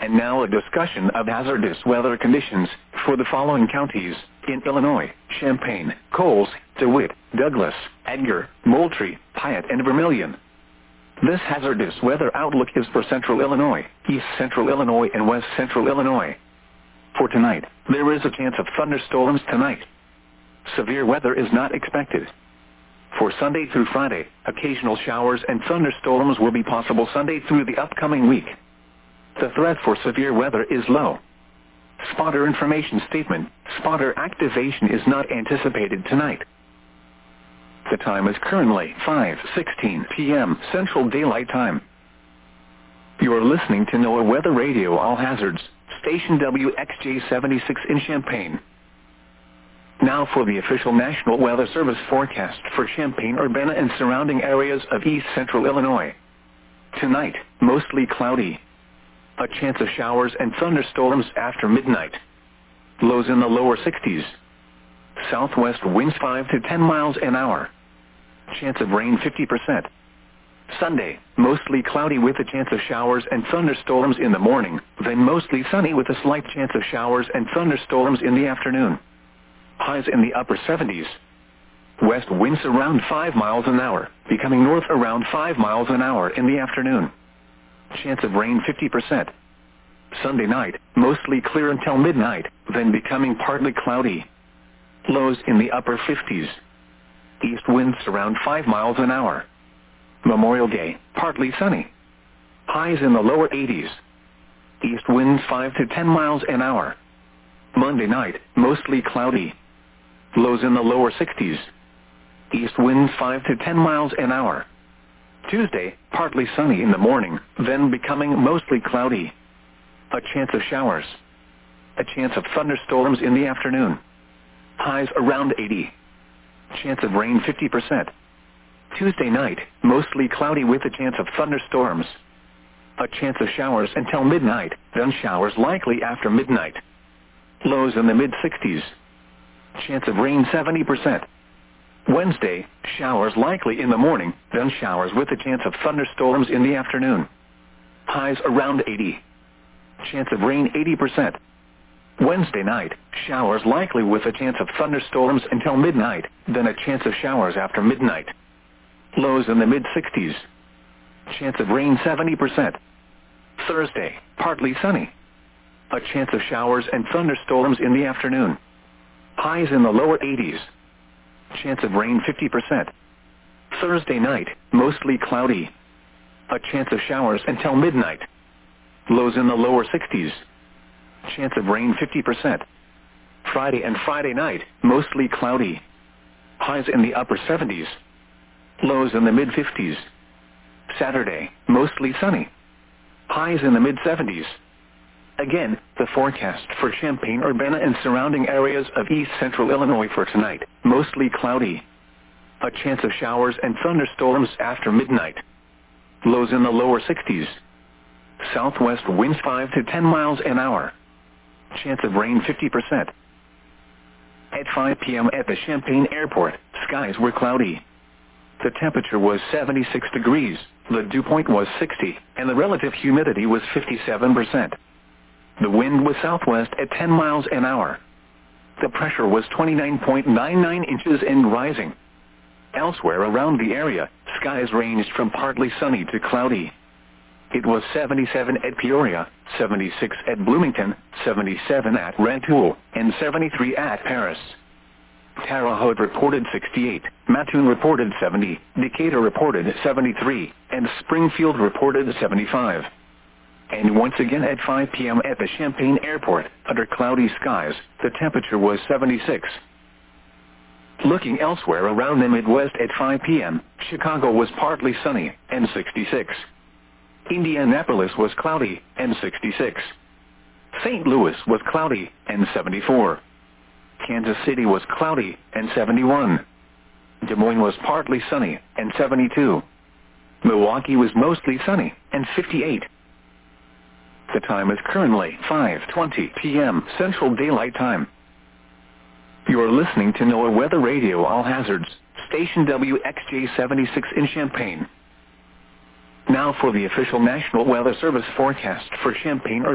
And now a discussion of hazardous weather conditions for the following counties in Illinois: Champaign, Coles, DeWitt, Douglas, Edgar, Moultrie, Piatt, and Vermilion. This hazardous weather outlook is for Central Illinois, East Central Illinois, and West Central Illinois. For tonight, there is a chance of thunderstorms tonight. Severe weather is not expected. For Sunday through Friday, occasional showers and thunderstorms will be possible Sunday through the upcoming week. The threat for severe weather is low. Spotter information statement: spotter activation is not anticipated tonight. The time is currently 5:16 p.m. Central Daylight Time. You are listening to NOAA Weather Radio All Hazards, station WXJ-76 in Champaign. Now for the official National Weather Service forecast for Champaign, Urbana, and surrounding areas of East Central Illinois. Tonight, mostly cloudy. A chance of showers and thunderstorms after midnight. Lows in the lower 60s. Southwest winds 5 to 10 miles an hour. Chance of rain 50%. Sunday, mostly cloudy with a chance of showers and thunderstorms in the morning, then mostly sunny with a slight chance of showers and thunderstorms in the afternoon. Highs in the upper 70s. West winds around 5 miles an hour, becoming north around 5 miles an hour in the afternoon. Chance of rain 50%. Sunday night, mostly clear until midnight, then becoming partly cloudy. Lows in the upper 50s. East winds around 5 miles an hour. Memorial Day, partly sunny. Highs in the lower 80s. East winds 5 to 10 miles an hour. Monday night, mostly cloudy. Lows in the lower 60s. East winds 5 to 10 miles an hour. Tuesday, partly sunny in the morning, then becoming mostly cloudy. A chance of showers. A chance of thunderstorms in the afternoon. Highs around 80. Chance of rain 50%. Tuesday night, mostly cloudy with a chance of thunderstorms. A chance of showers until midnight, then showers likely after midnight. Lows in the mid-60s. Chance of rain 70%. Wednesday, showers likely in the morning, then showers with a chance of thunderstorms in the afternoon. Highs around 80. Chance of rain 80%. Wednesday night, showers likely with a chance of thunderstorms until midnight, then a chance of showers after midnight. Lows in the mid-60s. Chance of rain 70%. Thursday, partly sunny. A chance of showers and thunderstorms in the afternoon. Highs in the lower 80s. Chance of rain 50%. Thursday night, mostly cloudy. A chance of showers until midnight. Lows in the lower 60s. Chance of rain 50%. Friday and Friday night, mostly cloudy. Highs in the upper 70s. Lows in the mid-50s. Saturday, mostly sunny. Highs in the mid-70s. Again, the forecast for Champaign, Urbana, and surrounding areas of East Central Illinois for tonight: mostly cloudy. A chance of showers and thunderstorms after midnight. Lows in the lower 60s. Southwest winds 5 to 10 miles an hour. Chance of rain 50%. At 5 p.m. at the Champaign Airport, skies were cloudy. The temperature was 76 degrees, the dew point was 60, and the relative humidity was 57%. The wind was southwest at 10 miles an hour. The pressure was 29.99 inches and rising. Elsewhere around the area, skies ranged from partly sunny to cloudy. It was 77 at Peoria, 76 at Bloomington, 77 at Rantoul, and 73 at Paris. Terre Haute reported 68, Mattoon reported 70, Decatur reported 73, and Springfield reported 75. And once again at 5 p.m. at the Champaign Airport, under cloudy skies, the temperature was 76. Looking elsewhere around the Midwest at 5 p.m., Chicago was partly sunny, and 66. Indianapolis was cloudy, and 66. St. Louis was cloudy, and 74. Kansas City was cloudy, and 71. Des Moines was partly sunny, and 72. Milwaukee was mostly sunny, and 58. The time is currently 5:20 p.m. Central Daylight Time. You are listening to NOAA Weather Radio All Hazards, station WXJ-76 in Champaign. Now for the official National Weather Service forecast for Champaign,